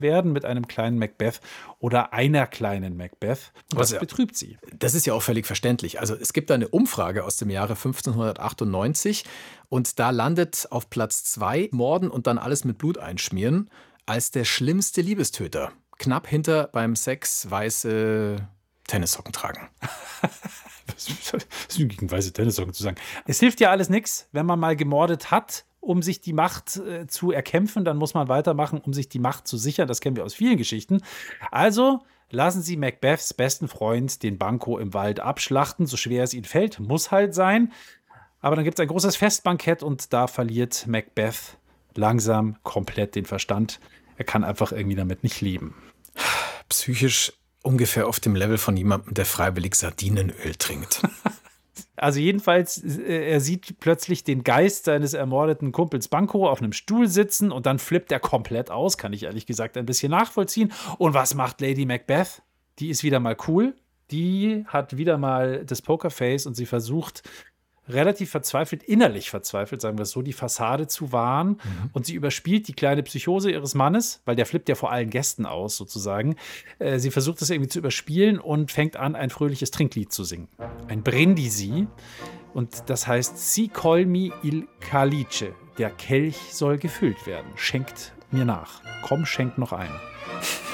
werden mit einem kleinen Macbeth oder einer kleinen Macbeth. Was betrübt sie? Das ist ja auch völlig verständlich. Also es gibt da eine Umfrage aus dem Jahre 1598 und da landet auf Platz 2 Morden und dann alles mit Blut einschmieren als der schlimmste Liebestöter. Knapp hinter beim Sex weiße Tennissocken tragen. Was ist gegen weiße Tennissocken zu sagen? Es hilft ja alles nichts, wenn man mal gemordet hat, um sich die Macht zu erkämpfen, dann muss man weitermachen, um sich die Macht zu sichern. Das kennen wir aus vielen Geschichten. Also lassen Sie Macbeths besten Freund den Banquo im Wald abschlachten, so schwer es ihm fällt, muss halt sein. Aber dann gibt es ein großes Festbankett und da verliert Macbeth langsam komplett den Verstand. Er kann einfach irgendwie damit nicht leben. Psychisch ungefähr auf dem Level von jemandem, der freiwillig Sardinenöl trinkt. Also jedenfalls, er sieht plötzlich den Geist seines ermordeten Kumpels Banquo auf einem Stuhl sitzen und dann flippt er komplett aus, kann ich ehrlich gesagt ein bisschen nachvollziehen. Und was macht Lady Macbeth? Die ist wieder mal cool. Die hat wieder mal das Pokerface und sie versucht relativ verzweifelt, innerlich verzweifelt, sagen wir es so, die Fassade zu wahren. Und sie überspielt die kleine Psychose ihres Mannes, weil der flippt ja vor allen Gästen aus, sozusagen. Sie versucht es irgendwie zu überspielen und fängt an, ein fröhliches Trinklied zu singen. Ein Brindisi. Und das heißt, Si colmi il calice. Der Kelch soll gefüllt werden. Schenkt mir nach. Komm, schenk noch ein.